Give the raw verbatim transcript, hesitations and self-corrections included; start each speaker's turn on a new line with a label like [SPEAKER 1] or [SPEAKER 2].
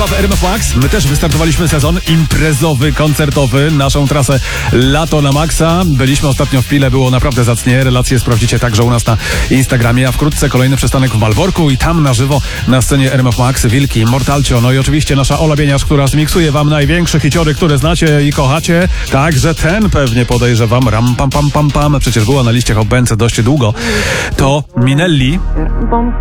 [SPEAKER 1] w R M F Max. My też wystartowaliśmy sezon imprezowy, koncertowy, naszą trasę Lato na Maxa. Byliśmy ostatnio w Pile, było naprawdę zacnie. Relacje sprawdzicie także u nas na Instagramie, a wkrótce kolejny przystanek w Malborku i tam na żywo na scenie R M F Max Wilki, Mortalcio, no i oczywiście nasza Ola Bieniasz, która zmiksuje wam największe hiciory, które znacie i kochacie. Także ten pewnie podejrzewam, ram pam pam pam pam, przecież była na liście Hobbence dość długo. To Minelli.